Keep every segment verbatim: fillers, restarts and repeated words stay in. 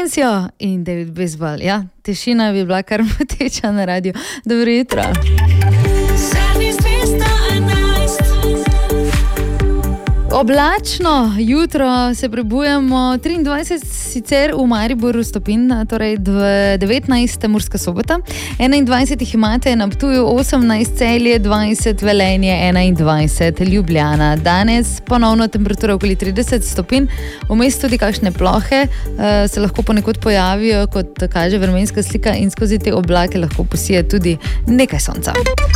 Silencio in David Bisbal. Ja, tišina bi bila kar moteča na radiju. Dobro jutro. Oblačno jutro se prebujamo, triindvajset sicer v Mariboru stopinj, torej devetnajst Murska Sobota, enaindvajset jih imate na Ptuju, osemnajst Celje, dvajset Velenje, enaindvajset Ljubljana. Danes ponovno temperatura okoli trideset stopinj, vmes tudi kakšne plohe se lahko ponekod pojavijo, kot kaže vremenska slika, in skozi te oblake lahko posije tudi nekaj sonca.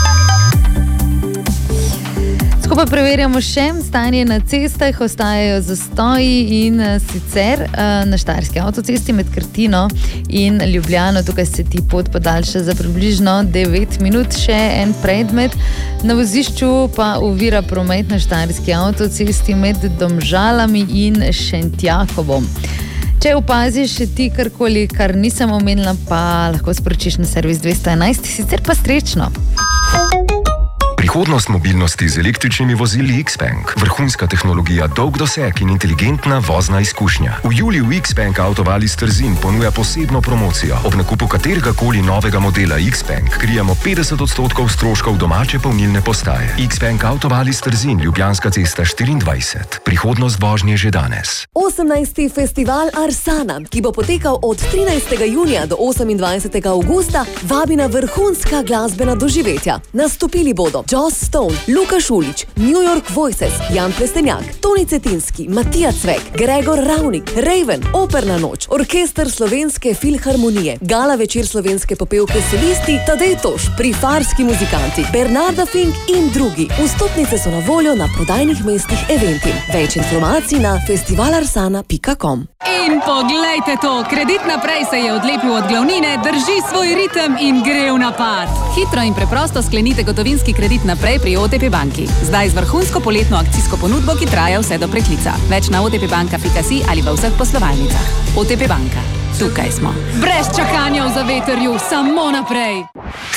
Skupaj preverjamo še stanje na cestah, ostajajo zastoji in sicer na Štajerski avtocesti med Krtino in Ljubljano. Tukaj se ti pot podaljša za približno devet minut, še en predmet. Na vozišču pa ovira promet na Štajerski avtocesti med Domžalami in Šentjakovom. Če opaziš ti karkoli, kar nisem omenila, pa lahko sporočiš na servis dvesto enajst, sicer pa srečno. Prihodnost mobilnosti z električnimi vozili X-Bank. Vrhunska tehnologija, dolg doseg in inteligentna vozna izkušnja. V juliju X-Bank Autovali Trzin ponuja posebno promocijo. Ob nakupu katerega koli novega modela X-Bank krijemo petdeset odstotkov stroškov domače polnilne postaje. X-Bank Autovali Trzin, Ljubljanska cesta štiriindvajset. Prihodnost vožnje že danes. osemnajsti Festival Arsana, ki bo potekal od trinajstega junija do osemindvajsetega avgusta, vabi na vrhunska glasbena doživetja. Nastopili bodo Joss Stone, Luka Šulić, New York Voices, Jan Plestenjak, Toni Cetinski, Matija Cvek, Gregor Ravnik, Raven, Operna noč, Orkester Slovenske filharmonije, Gala večer slovenske popevke solisti, Tadej Toš, Prifarski muzikanti, Bernarda Fink in drugi. Vstopnice so na voljo na prodajnih mestih Eventim. Več informacij na festivalarsana pika com. In poglejte to, Kredit Naprej se je odlepil od glavnine, drži svoj ritem in gre v napad. Hitro in preprosto sklenite gotovinski kredit naprej pri O T P banki. Zdaj z vrhunsko poletno akcijsko ponudbo, ki traja vse do preklica. Več na otpbanka pika si ali v vseh poslovalnicah. O T P banka. Tukaj smo. Brez čakanja v zavetrju, samo naprej.